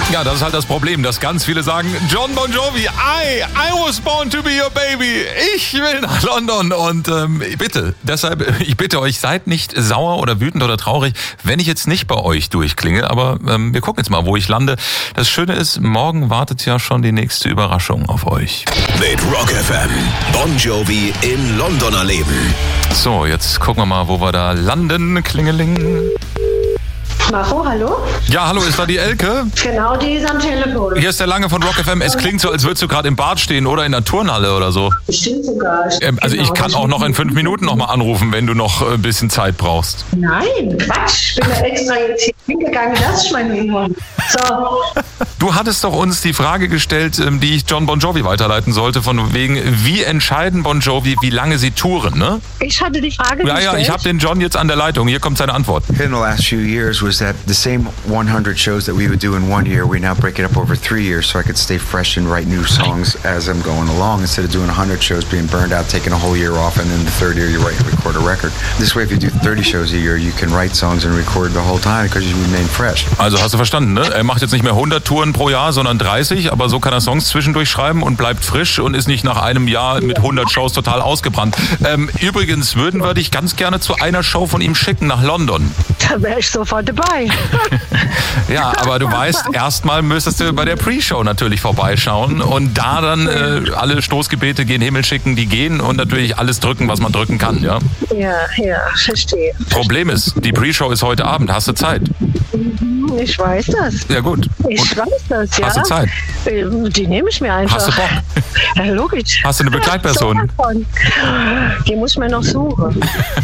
Ja, das ist halt das Problem, dass ganz viele sagen, Jon Bon Jovi, I was born to be your baby. Ich will nach London und bitte, deshalb, ich bitte euch, seid nicht sauer oder wütend oder traurig, wenn ich jetzt nicht bei euch durchklinge, aber wir gucken jetzt mal, wo ich lande. Das Schöne ist, morgen wartet ja schon die nächste Überraschung auf euch. Mit Rock FM, Bon Jovi in London erleben. So, jetzt gucken wir mal, wo wir da landen. Klingeling. Maro, hallo? Ja, hallo, ist da die Elke? Genau, die ist am Telefon. Hier ist der Lange von Rock FM. Es klingt so, als würdest du gerade im Bad stehen oder in der Turnhalle oder so. Bestimmt sogar. Also ich kann auch noch in 5 Minuten nochmal anrufen, wenn du noch ein bisschen Zeit brauchst. Nein, Quatsch. Ich bin da extra jetzt hier hingegangen, das ist mein Hinhund. So. Du hattest doch uns die Frage gestellt, die ich Jon Bon Jovi weiterleiten sollte, von wegen, wie entscheiden Bon Jovi, wie lange sie touren, ne? Ich hatte die Frage gestellt. Ja, ich habe den John jetzt an der Leitung. Hier kommt seine Antwort. In the last few years was that the same 100 shows that we would do in 1 year, we now break it up over 3 years so I could stay fresh and write new songs as I'm going along instead of doing 100 shows, being burned out, taking a whole year off, and then the third year you write and record a record. This way, if you do 30 shows a year, you can write songs and record the whole time because you remain fresh. Also hast du verstanden, ne? Er macht jetzt nicht mehr 100 Touren pro Jahr, sondern 30, aber so kann er Songs zwischendurch schreiben und bleibt frisch und ist nicht nach einem Jahr mit 100 Shows total ausgebrannt. Übrigens würden wir dich ganz gerne zu einer Show von ihm schicken nach London. Da wäre ich sofort dabei. Ja, aber du weißt, erstmal müsstest du bei der Pre-Show natürlich vorbeischauen und da dann alle Stoßgebete gen Himmel schicken, die gehen und natürlich alles drücken, was man drücken kann, ja? Ja, verstehe. Problem ist, die Pre-Show ist heute Abend. Hast du Zeit? Ich weiß das. Ja, gut. Ich weiß das, ja. Hast du Zeit? Die nehme ich mir einfach. Hast du Bock? Ja, logisch. Hast du eine Begleitperson? Die muss ich mir noch suchen.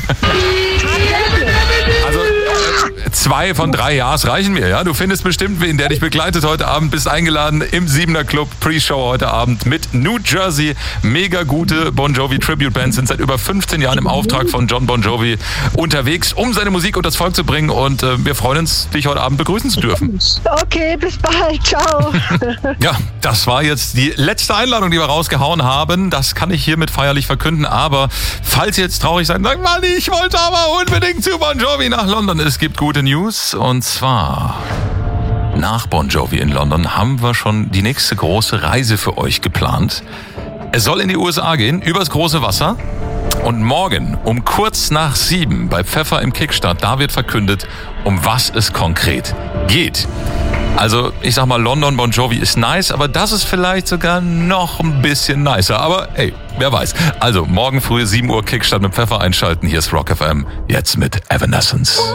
Also 2 von 3 Ja's reichen mir, ja? Du findest bestimmt wen, der dich begleitet heute Abend. Bist eingeladen im 7er Club, Pre-Show heute Abend mit New Jersey. Mega gute Bon Jovi Tribute Bands, sind seit über 15 Jahren im Auftrag von Jon Bon Jovi unterwegs, um seine Musik unter das Volk zu bringen. Und wir freuen uns, dich heute Abend begrüßen zu dürfen. Okay, bis bald. Ciao. Ja, das war jetzt die letzte Einladung, die wir rausgehauen haben. Das kann ich hiermit feierlich verkünden. Aber falls ihr jetzt traurig seid, sagt Mann, ich wollte aber unbedingt zu Bon Jovi nach London. Es gibt gute News und zwar nach Bon Jovi in London haben wir schon die nächste große Reise für euch geplant. Es soll in die USA gehen, übers große Wasser. Und morgen um kurz nach 7 bei Pfeffer im Kickstart, da wird verkündet, um was es konkret geht. Also ich sag mal, London, Bon Jovi ist nice, aber das ist vielleicht sogar noch ein bisschen nicer. Aber hey, wer weiß. Also morgen früh 7 Uhr Kickstart mit Pfeffer einschalten. Hier ist Rock FM, jetzt mit Evanescence.